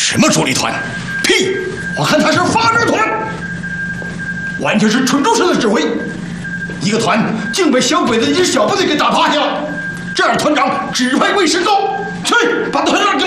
什么助力团？ 屁！我看他是发展团，完全是蠢猪式的指挥。一个团竟被小鬼子一支小部队给打趴下了，这样团长指挥未甚高。去，把团长给我